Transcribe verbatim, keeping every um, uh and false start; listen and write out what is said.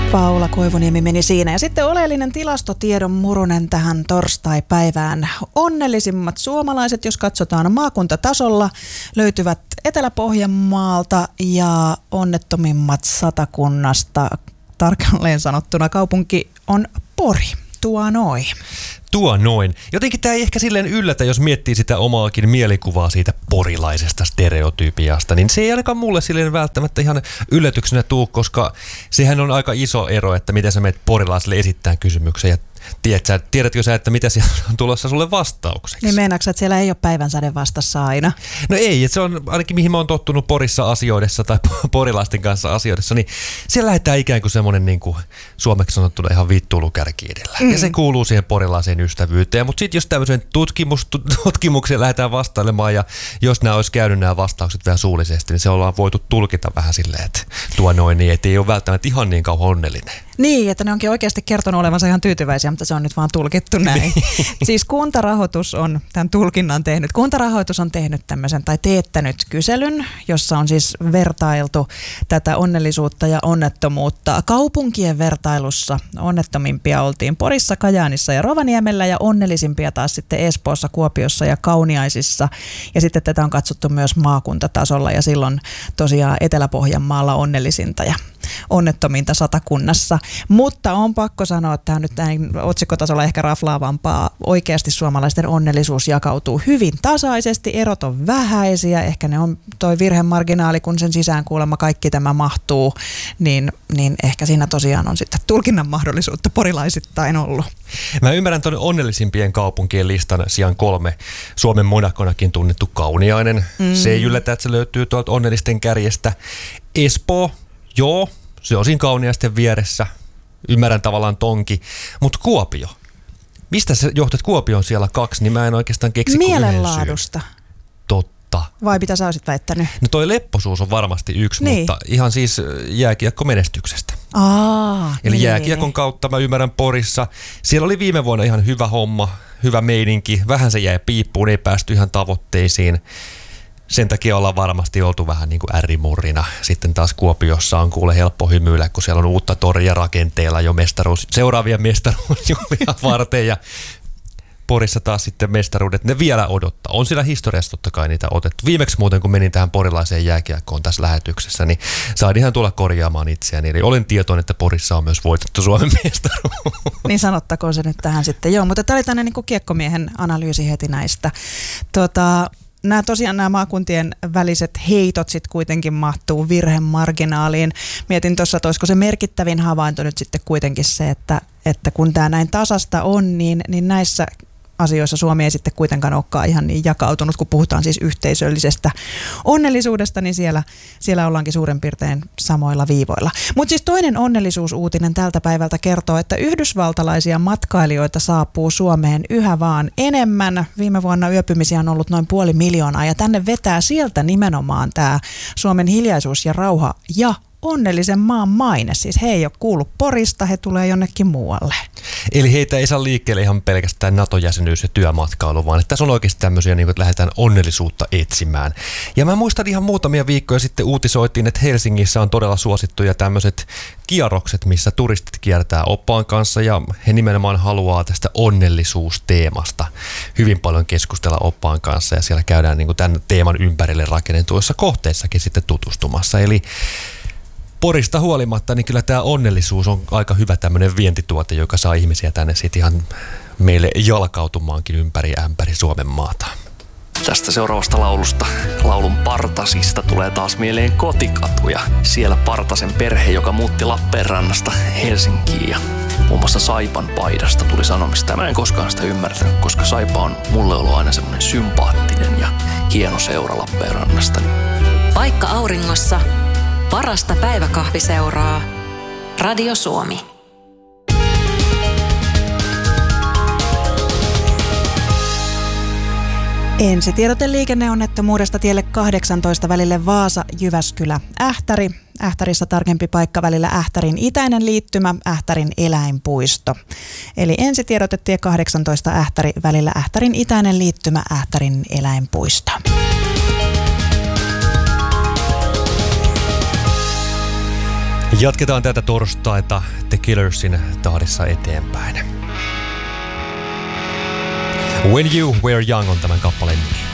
Paula Koivuniemi meni siinä. Ja sitten oleellinen tilastotiedon murunen tähän torstai-päivään. Onnellisimmat suomalaiset, jos katsotaan maakuntatasolla, löytyvät Etelä-Pohjanmaalta ja onnettomimmat Satakunnasta. Tarkalleen sanottuna kaupunki on Pori. Tuo noin. Tuo noin. Jotenkin tämä ei ehkä silleen yllätä, jos miettii sitä omaakin mielikuvaa siitä porilaisesta stereotypiasta, niin se ei ainakaan mulle silleen välttämättä ihan yllätyksenä tuu, koska sehän on aika iso ero, että miten sä menet porilaiselle esittää kysymyksen ja tiedätkö, tiedätkö sä, että mitä siellä on tulossa sulle vastaukseksi? Niin meinaatko, että siellä ei ole päivänsäde vastassa aina? No ei, että se on ainakin mihin mä oon tottunut Porissa asioidessa tai porilaisten kanssa asioidessa, niin siellä lähdetään ikään kuin semmoinen niin kuin suomeksi sanottuna ihan vittuilukärki edellä. Mm. Ja se kuuluu siihen porilaiseen ystävyyteen, mutta sitten jos tämmöisen tutkimus, tutkimukseen lähdetään vastailemaan ja jos nämä olisi käynyt nämä vastaukset vähän suullisesti, niin se ollaan voitu tulkita vähän silleen, että tuo noin, niin ei ole välttämättä ihan niin kauan onnellinen. Niin, että ne onkin oikeasti kertonut olevansa ihan tyytyväisiä, mutta se on nyt vaan tulkittu näin. Siis Kuntarahoitus on tämän tulkinnan tehnyt. Kuntarahoitus on tehnyt tämmöisen tai teettänyt kyselyn, jossa on siis vertailtu tätä onnellisuutta ja onnettomuutta. Kaupunkien vertailussa onnettomimpia oltiin Porissa, Kajaanissa ja Rovaniemellä ja onnellisimpia taas sitten Espoossa, Kuopiossa ja Kauniaisissa. Ja sitten tätä on katsottu myös maakuntatasolla ja silloin tosiaan Etelä-Pohjanmaalla onnellisinta ja onnettominta Satakunnassa. Mutta on pakko sanoa, että tämä on nyt näin otsikkotasolla ehkä raflaavampaa. Oikeasti suomalaisten onnellisuus jakautuu hyvin tasaisesti, erot on vähäisiä, ehkä ne on toi virhemarginaali, kun sen sisään kuulemma kaikki tämä mahtuu, niin, niin ehkä siinä tosiaan on sitten tulkinnan mahdollisuutta porilaisittain ollut. Mä ymmärrän tuon onnellisimpien kaupunkien listan sijaan kolme. Suomen Monaconakin tunnettu Kauniainen. Mm. Se ei yllätä, että se löytyy tuolta onnellisten kärjestä. Espoo, joo, se on siinä Kauniaisten vieressä. Ymmärrän tavallaan tonki. Mutta Kuopio. Mistä sä johtat Kuopion siellä kaksi, niin mä en oikeastaan keksi kuin yhden syyn. Mielenlaadusta. Totta. Vai mitä sä olisit väittänyt? No toi lepposuus on varmasti yksi, niin. Mutta ihan siis jääkiekkomenestyksestä. Aa, Eli niin, jääkiekon niin. kautta mä ymmärrän Porissa. Siellä oli viime vuonna ihan hyvä homma, hyvä meininki. Vähän se jäi piippuun, ei päästy ihan tavoitteisiin. Sen takia ollaan varmasti oltu vähän niin kuin ärrimurrina. Sitten taas Kuopiossa on kuule helppo hymyillä, kun siellä on uutta toria rakenteella jo mestaruus, seuraavia mestaruusjuhlia varten. Ja Porissa taas sitten mestaruudet, ne vielä odottaa. On siellä historiassa totta kai niitä otettu. Viimeksi muuten, kun menin tähän porilaiseen jääkiekkoon tässä lähetyksessä, niin sain ihan tulla korjaamaan itseäni. Eli olen tietoinen, että Porissa on myös voitettu Suomen mestaruus. Niin sanottakoon se nyt tähän sitten. Joo, mutta tämä oli tämmöinen niin kuin kiekkomiehen analyysi heti näistä. Tota... Nämä tosiaan nämä maakuntien väliset heitot sitten kuitenkin mahtuu virhemarginaaliin. Mietin tuossa, että olisiko se merkittävin havainto nyt sitten kuitenkin se, että, että kun tämä näin tasasta on, niin, niin näissä asioissa Suomi ei sitten kuitenkaan olekaan ihan niin jakautunut, kun puhutaan siis yhteisöllisestä onnellisuudesta, niin siellä, siellä ollaankin suurin piirtein samoilla viivoilla. Mutta siis toinen onnellisuusuutinen tältä päivältä kertoo, että yhdysvaltalaisia matkailijoita saapuu Suomeen yhä vaan enemmän. Viime vuonna yöpymisiä on ollut noin puoli miljoonaa ja tänne vetää sieltä nimenomaan tämä Suomen hiljaisuus ja rauha ja onnellisen maan maine. Siis he ei ole kuullut Porista, he tulee jonnekin muualle. Eli heitä ei saa liikkeelle ihan pelkästään NATO-jäsenyys ja työmatkailu, vaan että tässä on oikeasti tämmöisiä, niin kuin, että lähdetään onnellisuutta etsimään. Ja mä muistan ihan muutamia viikkoja sitten uutisoitiin, että Helsingissä on todella suosittuja tämmöiset kierrokset, missä turistit kiertää oppaan kanssa ja he nimenomaan haluaa tästä onnellisuusteemasta hyvin paljon keskustella oppaan kanssa ja siellä käydään niin kuin tämän teeman ympärille rakennetuissa kohteissakin sitten tutustumassa. Eli Porista huolimatta, niin kyllä tämä onnellisuus on aika hyvä tämmöinen vientituote, joka saa ihmisiä tänne sitten ihan meille jalkautumaankin ympäri ämpäri Suomen maata. Tästä seuraavasta laulusta, laulun Partasista, tulee taas mieleen kotikatu ja siellä Partasen perhe, joka muutti Lappeenrannasta Helsinkiin ja muun muassa Saipan paidasta tuli sanomista. Mä en koskaan sitä ymmärtänyt, koska Saipa on mulle ollut aina semmoinen sympaattinen ja hieno seura Lappeenrannasta. Vaikka auringossa, parasta päiväkahviseuraa Radio Suomi. Ensitiedote liikenneonnettomuudesta tielle kahdeksantoista välille Vaasa-Jyväskylä-Ähtäri. Ähtärissä tarkempi paikka välillä Ähtärin itäinen liittymä, Ähtärin eläinpuisto. Eli ensitiedote tie kahdeksantoista Ähtäri välillä Ähtärin itäinen liittymä, Ähtärin eläinpuisto. Jatketaan tätä torstaita The Killersin tahdissa eteenpäin. When You Were Young on tämän kappaleen nimi.